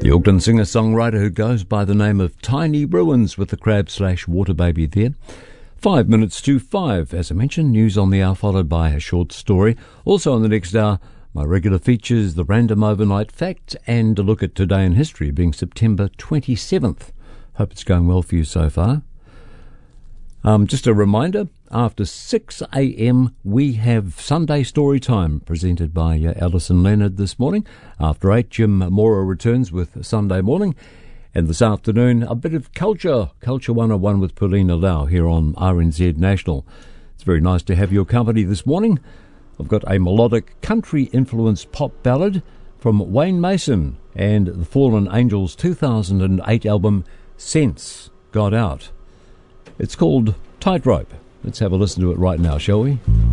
The Auckland singer-songwriter who goes by the name of Tiny Ruins with the crab/water baby there. 5 minutes to 5. As I mentioned, news on the hour followed by a short story. Also on the next hour, my regular features, the random overnight fact, and a look at today in history, being September 27th. Hope it's going well for you so far. Just a reminder, after 6 a.m. we have Sunday Story Time presented by Alison Leonard this morning. After 8, Jim Mora returns with Sunday Morning. And this afternoon, a bit of Culture 101 with Paulina Lau here on RNZ National. It's very nice to have your company this morning. I've got a melodic country-influenced pop ballad from Wayne Mason and the Fallen Angels' 2008 album, Sense Got Out. It's called Tightrope. Let's have a listen to it right now, shall we?